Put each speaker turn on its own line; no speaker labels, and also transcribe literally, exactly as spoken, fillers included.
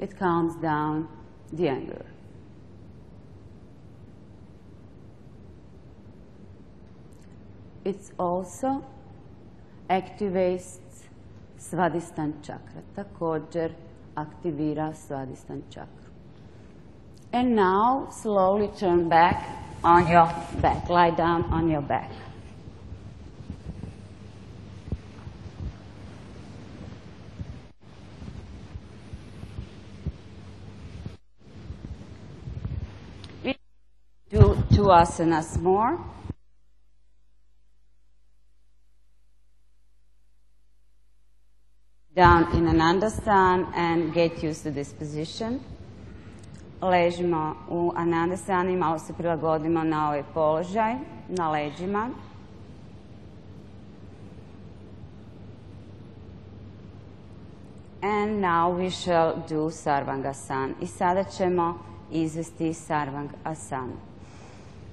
it calms down the anger. It also activates Svadhisthana chakra, također aktivira Svadhisthana chakra. And now slowly turn back on your back, lie down on your back. We do two asanas more. Down in Anandasana and get used to this position. Ležimo u Anandasana i malo se prilagodimo na ovaj položaj, na leđima. And now we shall do Sarvangasana. I sada ćemo izvesti Sarvangasana.